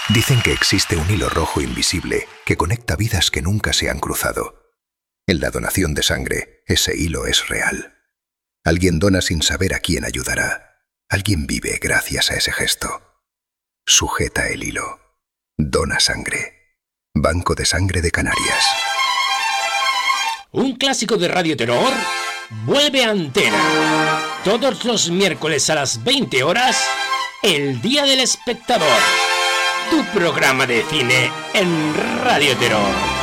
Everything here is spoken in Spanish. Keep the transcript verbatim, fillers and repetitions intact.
Dicen que existe un hilo rojo invisible que conecta vidas que nunca se han cruzado. En la donación de sangre, ese hilo es real. Alguien dona sin saber a quién ayudará. Alguien vive gracias a ese gesto. Sujeta el hilo. Dona sangre. Banco de Sangre de Canarias. Un clásico de Radio Terror vuelve a antena. Todos los miércoles a las veinte horas, El Día del Espectador. Tu programa de cine en Radio Terror.